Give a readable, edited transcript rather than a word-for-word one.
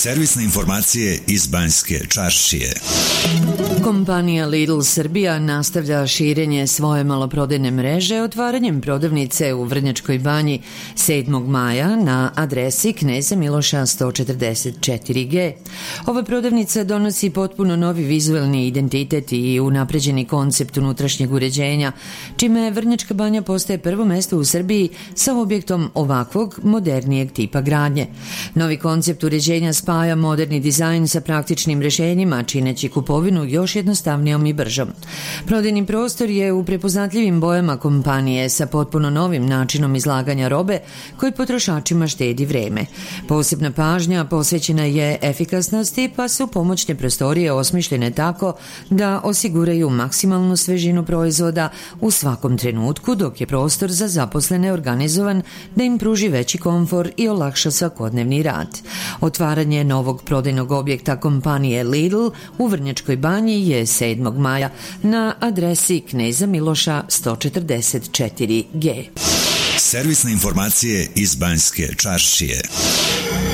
Servisne informacije iz Banjske Čaršije. Kompanija Lidl Srbija nastavlja širenje svoje maloprodajne mreže otvaranjem prodavnice u Vrnjačkoj Banji 7. maja na adresi Kneza Miloša 144G. Ova prodavnica donosi potpuno novi vizuelni identitet i unapređeni koncept unutrašnjeg uređenja, čime Vrnjačka Banja postaje prvo mesto u Srbiji sa objektom ovakvog modernijeg tipa gradnje. Novi koncept uređenja spaja moderni dizajn sa praktičnim rešenjima, čineći kupovinu još jednostavnijom i bržom. Prodajni prostor je u prepoznatljivim bojama kompanije sa potpuno novim načinom izlaganja robe koji potrošačima štedi vreme. Posebna pažnja posvećena je efikasnosti, pa su pomoćne prostorije osmišljene tako da osiguraju maksimalnu svežinu proizvoda u svakom trenutku, dok je prostor za zaposlene organizovan da im pruži veći komfor i olakša svakodnevni rad. Otvaranje novog prodajnog objekta kompanije Lidl u Vrnjačkoj Banji je 7. maja na adresi Kneza Miloša 144G. Servisne informacije iz Banjske Čaršije.